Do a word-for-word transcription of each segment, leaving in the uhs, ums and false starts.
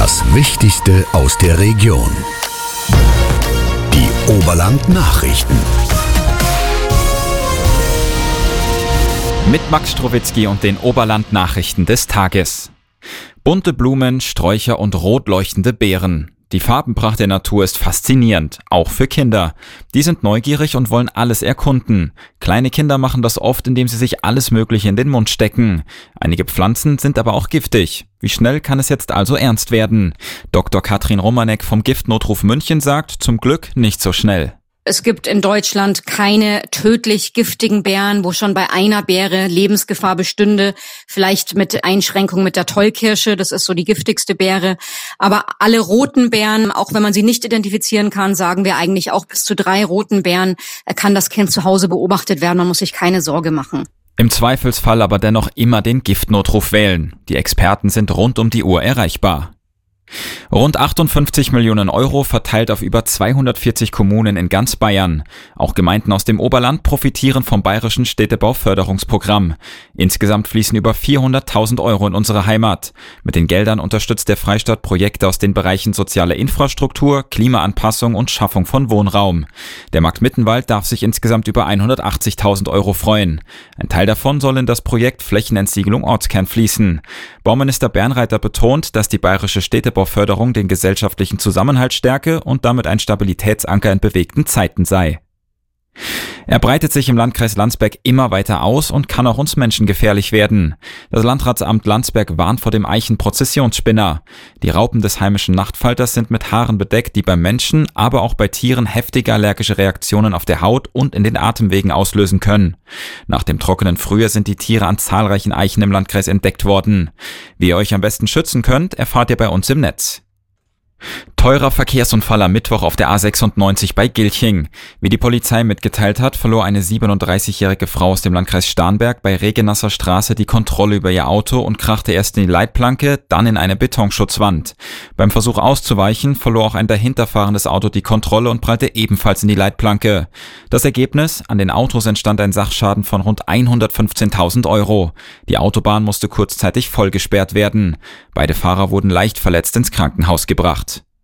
Das Wichtigste aus der Region. Die Oberland-Nachrichten. Mit Max Strowitzki und den Oberland-Nachrichten des Tages. Bunte Blumen, Sträucher und rot leuchtende Beeren. Die Farbenpracht der Natur ist faszinierend, auch für Kinder. Die sind neugierig und wollen alles erkunden. Kleine Kinder machen das oft, indem sie sich alles Mögliche in den Mund stecken. Einige Pflanzen sind aber auch giftig. Wie schnell kann es jetzt also ernst werden? Doktor Katrin Romanek vom Giftnotruf München sagt, zum Glück nicht so schnell. Es gibt in Deutschland keine tödlich giftigen Beeren, wo schon bei einer Beere Lebensgefahr bestünde. Vielleicht mit Einschränkung mit der Tollkirsche, das ist so die giftigste Beere. Aber alle roten Beeren, auch wenn man sie nicht identifizieren kann, sagen wir eigentlich auch bis zu drei roten Beeren, kann das Kind zu Hause beobachtet werden. Man muss sich keine Sorge machen. Im Zweifelsfall aber dennoch immer den Giftnotruf wählen. Die Experten sind rund um die Uhr erreichbar. Rund achtundfünfzig Millionen Euro verteilt auf über zweihundertvierzig Kommunen in ganz Bayern. Auch Gemeinden aus dem Oberland profitieren vom bayerischen Städtebauförderungsprogramm. Insgesamt fließen über vierhunderttausend Euro in unsere Heimat. Mit den Geldern unterstützt der Freistaat Projekte aus den Bereichen soziale Infrastruktur, Klimaanpassung und Schaffung von Wohnraum. Der Markt Mittenwald darf sich insgesamt über hundertachtzigtausend Euro freuen. Ein Teil davon soll in das Projekt Flächenentsiegelung Ortskern fließen. Bauminister Bernreiter betont, dass die bayerische Städtebau Förderung den gesellschaftlichen Zusammenhalt stärke und damit ein Stabilitätsanker in bewegten Zeiten sei. Er breitet sich im Landkreis Landsberg immer weiter aus und kann auch uns Menschen gefährlich werden. Das Landratsamt Landsberg warnt vor dem Eichen-Prozessionsspinner. Die Raupen des heimischen Nachtfalters sind mit Haaren bedeckt, die beim Menschen, aber auch bei Tieren heftige allergische Reaktionen auf der Haut und in den Atemwegen auslösen können. Nach dem trockenen Frühjahr sind die Tiere an zahlreichen Eichen im Landkreis entdeckt worden. Wie ihr euch am besten schützen könnt, erfahrt ihr bei uns im Netz. Teurer Verkehrsunfall am Mittwoch auf der A sechsundneunzig bei Gilching. Wie die Polizei mitgeteilt hat, verlor eine siebenunddreißigjährige Frau aus dem Landkreis Starnberg bei Regenasser Straße die Kontrolle über ihr Auto und krachte erst in die Leitplanke, dann in eine Betonschutzwand. Beim Versuch auszuweichen, verlor auch ein dahinterfahrendes Auto die Kontrolle und prallte ebenfalls in die Leitplanke. Das Ergebnis? An den Autos entstand ein Sachschaden von rund hundertfünfzehntausend Euro. Die Autobahn musste kurzzeitig vollgesperrt werden. Beide Fahrer wurden leicht verletzt ins Krankenhaus gebracht.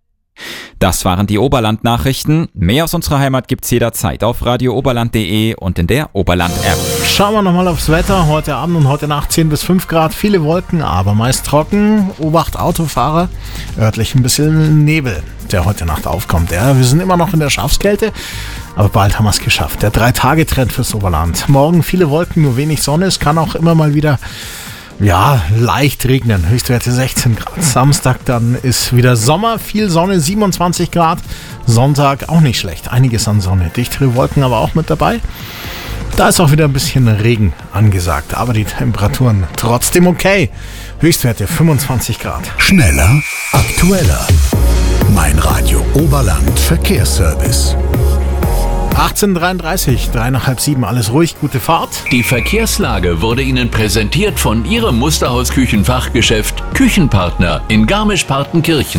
Das waren die Oberland-Nachrichten. Mehr aus unserer Heimat gibt's jederzeit auf radio oberland punkt de und in der Oberland-App. Schauen wir nochmal aufs Wetter. Heute Abend und heute Nacht zehn bis fünf Grad. Viele Wolken, aber meist trocken. Obacht Autofahrer. Örtlich ein bisschen Nebel, der heute Nacht aufkommt. Ja, wir sind immer noch in der Schafskälte, aber bald haben wir es geschafft. Der Drei-Tage-Trend fürs Oberland. Morgen viele Wolken, nur wenig Sonne. Es kann auch immer mal wieder Ja, leicht regnen, Höchstwerte sechzehn Grad. Samstag dann ist wieder Sommer, viel Sonne, siebenundzwanzig Grad. Sonntag auch nicht schlecht, einiges an Sonne. Dichtere Wolken aber auch mit dabei. Da ist auch wieder ein bisschen Regen angesagt, aber die Temperaturen trotzdem okay. Höchstwerte fünfundzwanzig Grad. Schneller, aktueller. Mein Radio Oberland Verkehrsservice. achtzehn Uhr dreiunddreißig, drei nach halb sieben, alles ruhig, gute Fahrt. Die Verkehrslage wurde Ihnen präsentiert von Ihrem Musterhaus-Küchenfachgeschäft Küchenpartner in Garmisch-Partenkirchen.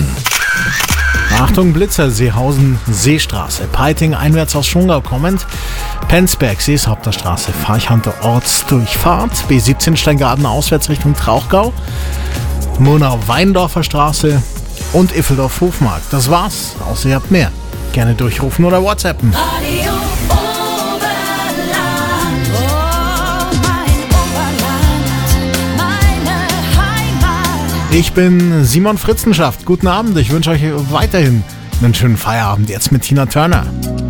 Achtung, Blitzer, Seehausen, Seestraße, Peiting, einwärts aus Schongau kommend, Penzberg, Seeshaupter Straße, Farchhunter Ortsdurchfahrt, B siebzehn Steingarten auswärts Richtung Trauchgau, Murnau-Weindorfer Straße und Iffeldorf-Hofmark. Das war's, außer ihr habt mehr. Gerne durchrufen oder WhatsAppen. Radio Oberland, oh mein Oberland, meine Heimat. Ich bin Simon Fritzenschaft. Guten Abend. Ich wünsche euch weiterhin einen schönen Feierabend jetzt mit Tina Turner.